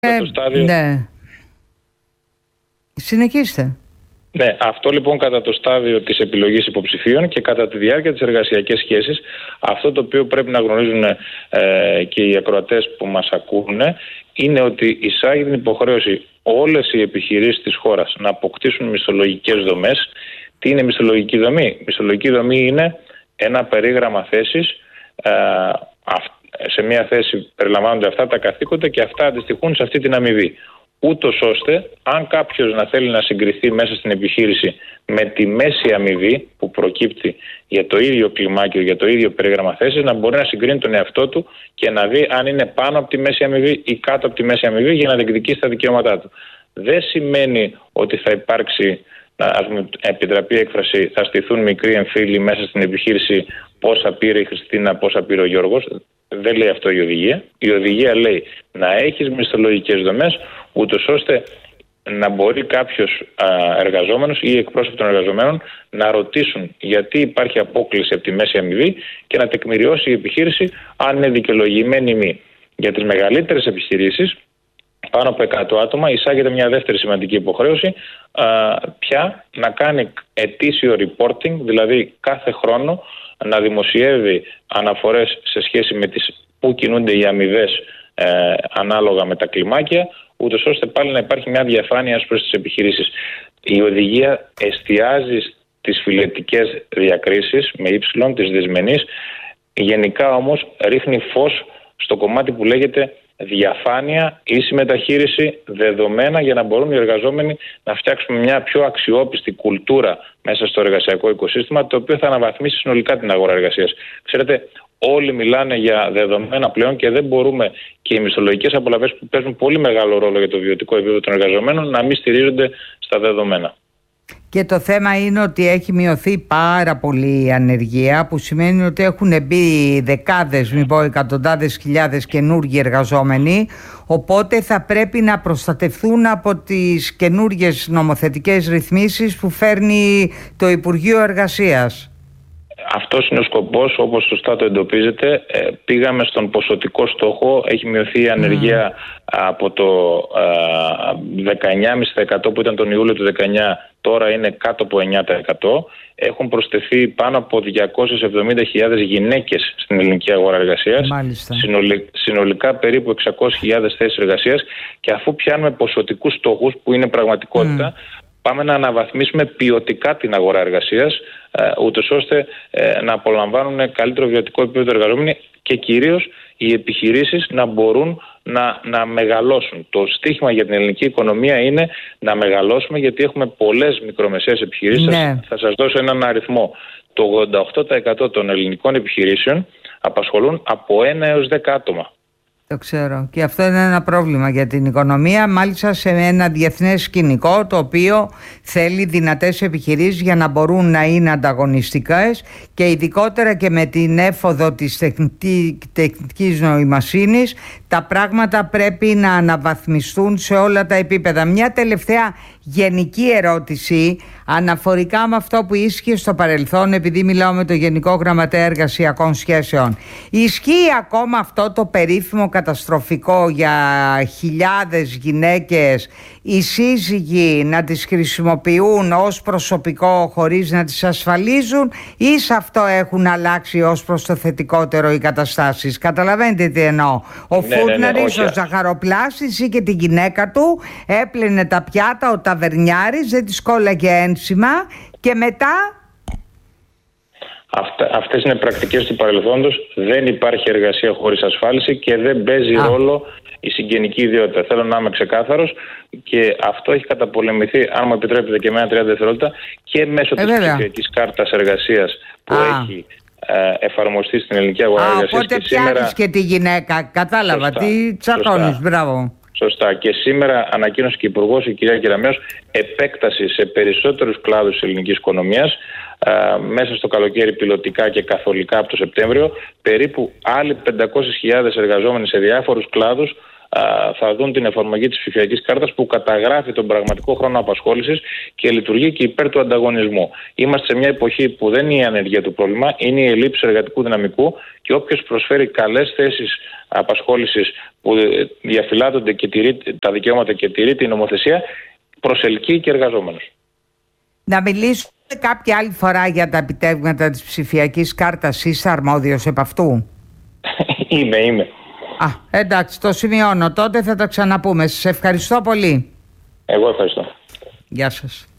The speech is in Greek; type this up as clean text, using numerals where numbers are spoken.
το στάδιο... Ναι. Συνεχίστε. Ναι, αυτό λοιπόν κατά το στάδιο της επιλογής υποψηφίων και κατά τη διάρκεια της εργασιακής σχέσης, αυτό το οποίο πρέπει να γνωρίζουν και οι ακροατές που μας ακούνε, είναι ότι εισάγει την υποχρέωση όλες οι επιχειρήσεις της χώρας να αποκτήσουν μισθολογικές δομές. Τι είναι μισθολογική δομή? Μισθολογική δομή είναι ένα περίγραμμα θέσης. Σε μια θέση περιλαμβάνονται αυτά τα καθήκοντα και αυτά αντιστοιχούν σε αυτή την αμοιβή. Ούτως ώστε, αν κάποιος να θέλει να συγκριθεί μέσα στην επιχείρηση με τη μέση αμοιβή που προκύπτει για το ίδιο κλιμάκιο, για το ίδιο περίγραμμα θέσης, να μπορεί να συγκρίνει τον εαυτό του και να δει αν είναι πάνω από τη μέση αμοιβή ή κάτω από τη μέση αμοιβή για να διεκδικήσει τα δικαιώματά του. Δεν σημαίνει ότι θα υπάρξει, ας μου επιτραπεί η έκφραση, θα στηθούν μικροί εμφύλοι μέσα στην επιχείρηση, πόσα πήρε η Χριστίνα, πόσα πήρε ο Γιώργος. Δεν λέει αυτό η οδηγία. Η οδηγία λέει να έχεις μισθολογικές δομές, ούτως ώστε να μπορεί κάποιος εργαζόμενος ή εκπρόσωποι των εργαζομένων να ρωτήσουν γιατί υπάρχει απόκλιση από τη μέση αμοιβή και να τεκμηριώσει η επιχείρηση αν είναι δικαιολογημένη ή μη. Για τις μεγαλύτερες επιχειρήσεις, πάνω από 100 άτομα, εισάγεται μια δεύτερη σημαντική υποχρέωση, πια να κάνει ετήσιο reporting, δηλαδή κάθε χρόνο να δημοσιεύει αναφορές σε σχέση με τις που κινούνται οι αμοιβές ανάλογα με τα κλιμάκια, ούτως ώστε πάλι να υπάρχει μια διαφάνεια προς τις επιχειρήσεις. Η οδηγία εστιάζει στις φιλετικές διακρίσεις με ύψιλον, τις δυσμενείς. Γενικά όμως ρίχνει φως στο κομμάτι που λέγεται διαφάνεια, ίση μεταχείριση, δεδομένα, για να μπορούν οι εργαζόμενοι να φτιάξουν μια πιο αξιόπιστη κουλτούρα μέσα στο εργασιακό οικοσύστημα, το οποίο θα αναβαθμίσει συνολικά την αγορά εργασίας. Ξέρετε, όλοι μιλάνε για δεδομένα πλέον και δεν μπορούμε και οι μισθολογικές απολαβές που παίζουν πολύ μεγάλο ρόλο για το βιωτικό επίπεδο των εργαζομένων να μην στηρίζονται στα δεδομένα. Και το θέμα είναι ότι έχει μειωθεί πάρα πολύ η ανεργία, που σημαίνει ότι έχουν μπει δεκάδες, μην πω εκατοντάδες χιλιάδες καινούργιοι εργαζόμενοι, οπότε θα πρέπει να προστατευτούν από τις καινούργιες νομοθετικές ρυθμίσεις που φέρνει το Υπουργείο Εργασίας. Αυτός είναι ο σκοπός, όπως σωστά το εντοπίζετε. Πήγαμε στον ποσοτικό στόχο, έχει μειωθεί η ανεργία από το 19,5% που ήταν τον Ιούλιο του 19, τώρα είναι κάτω από 9%. Έχουν προσθεθεί πάνω από 270.000 γυναίκες στην ελληνική αγορά εργασίας. Συνολικά περίπου 600.000 θέσεις εργασίας, και αφού πιάνουμε ποσοτικούς στόχους που είναι πραγματικότητα, πάμε να αναβαθμίσουμε ποιοτικά την αγορά εργασίας, ούτως ώστε να απολαμβάνουν καλύτερο βιωτικό επίπεδο εργαζόμενοι και κυρίως οι επιχειρήσεις να μπορούν να μεγαλώσουν. Το στίχημα για την ελληνική οικονομία είναι να μεγαλώσουμε, γιατί έχουμε πολλές μικρομεσαίες επιχειρήσεις. Ναι. Θα σας δώσω έναν αριθμό. Το 88% των ελληνικών επιχειρήσεων απασχολούν από 1 έως 10 άτομα. Το ξέρω. Και αυτό είναι ένα πρόβλημα για την οικονομία, μάλιστα σε ένα διεθνές σκηνικό το οποίο θέλει δυνατές επιχειρήσεις για να μπορούν να είναι ανταγωνιστικές, και ειδικότερα και με την έφοδο της τεχνητής νοημοσύνης τα πράγματα πρέπει να αναβαθμιστούν σε όλα τα επίπεδα. Μια τελευταία γενική ερώτηση αναφορικά με αυτό που ίσχυε στο παρελθόν, επειδή μιλάω με το Γενικό Γραμματέα Εργασιακών Σχέσεων. Ισχύει ακόμα αυτό το περίφημο καταστροφικό για χιλιάδες γυναίκες οι σύζυγοι να τις χρησιμοποιούν ως προσωπικό χωρίς να τις ασφαλίζουν, ή σε αυτό έχουν αλλάξει ως προς το θετικότερο οι καταστάσεις? Καταλαβαίνετε τι εννοώ? Ο Φούρναρης, ο Ζαχαροπλάστης, ή τη γυναίκα του έπλαινε τα πιάτα, ο ταβερνιάρης δεν της κόλλαγε ένσημα, και μετά... Αυτές είναι πρακτικές του παρελθόντος. Δεν υπάρχει εργασία χωρίς ασφάλιση και δεν παίζει ρόλο η συγγενική ιδιότητα. Θέλω να είμαι ξεκάθαρος, και αυτό έχει καταπολεμηθεί, αν μου επιτρέπετε και εμένα 30 δευτερόλεπτα, και μέσω της ψηφιακής κάρτας εργασίας που έχει εφαρμοστεί στην ελληνική αγορά εργασίας. Οπότε πιάνεις και τη γυναίκα. Κατάλαβα. Σωστά, τι τσακώνεις. Μπράβο. Σωστά. Και σήμερα ανακοίνωσε και η Υπουργός, η κυρία Κεραμέως, επέκταση σε περισσότερους κλάδους της ελληνικής οικονομίας. Μέσα στο καλοκαίρι πιλωτικά και καθολικά από το Σεπτέμβριο, περίπου άλλοι 500.000 εργαζόμενοι σε διάφορους κλάδους θα δουν την εφαρμογή της ψηφιακής κάρτας που καταγράφει τον πραγματικό χρόνο απασχόλησης και λειτουργεί και υπέρ του ανταγωνισμού. Είμαστε σε μια εποχή που δεν είναι η ανεργία το πρόβλημα, είναι η ελλείψη εργατικού δυναμικού και όποιος προσφέρει καλές θέσεις απασχόλησης που διαφυλάττονται και τηρεί τα δικαιώματα και τηρεί την νομοθεσία, προσελκύει και εργαζόμενους. Να μιλήσουμε κάποια άλλη φορά για τα επιτεύγματα της ψηφιακής κάρτας. Είσαι αρμόδιος επ' αυτού? Είμαι. Εντάξει, το σημειώνω. Τότε θα τα ξαναπούμε. Σας ευχαριστώ πολύ. Εγώ ευχαριστώ. Γεια σας.